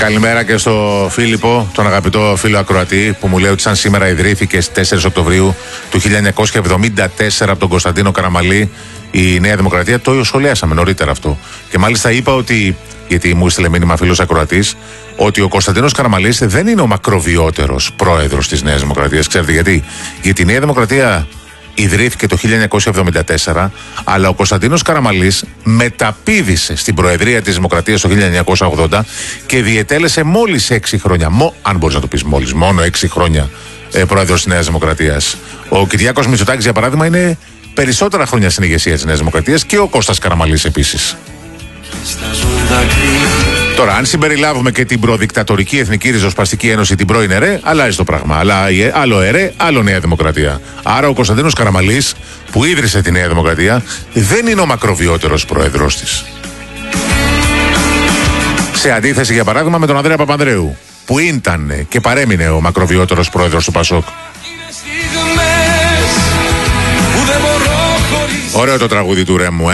Καλημέρα και στο Φίλιππο, τον αγαπητό φίλο ακροατή, που μου λέει ότι σαν σήμερα ιδρύθηκε στις 4 Οκτωβρίου του 1974 από τον Κωνσταντίνο Καραμαλή η Νέα Δημοκρατία. Το σχολιάσαμε νωρίτερα αυτό. Και μάλιστα είπα ότι, γιατί μου έστειλε μήνυμα φίλος ακροατής, ότι ο Κωνσταντίνος Καραμαλής δεν είναι ο μακροβιότερος πρόεδρος της Νέας Δημοκρατίας. Ξέρετε γιατί? Γιατί η Νέα Δημοκρατία ιδρύθηκε το 1974, αλλά ο Κωνσταντίνος Καραμαλής μεταπήδησε στην Προεδρία της Δημοκρατίας το 1980 και διετέλεσε μόλις 6 χρόνια. Αν μπορείς να το πεις μόλις, μόνο 6 χρόνια πρόεδρος της Νέας Δημοκρατίας. Ο Κυριάκος Μητσοτάκης, για παράδειγμα, είναι περισσότερα χρόνια στην ηγεσία της Νέας Δημοκρατίας, και ο Κώστας Καραμαλής επίσης. Τώρα, αν συμπεριλάβουμε και την προδικτατορική Εθνική Ριζοσπαστική Ένωση, την πρώην ΕΡΕ, αλλάζει το πράγμα. Αλλά άλλο ΕΡΕ, άλλο Νέα Δημοκρατία. Άρα ο Κωνσταντίνος Καραμαλής, που ίδρυσε τη Νέα Δημοκρατία, δεν είναι ο μακροβιότερος πρόεδρος της. Σε αντίθεση, για παράδειγμα, με τον Ανδρέα Παπανδρέου, που ήταν και παρέμεινε ο μακροβιότερος πρόεδρος του ΠΑΣΟΚ. Ωραίο το τραγούδι του Ρέμου,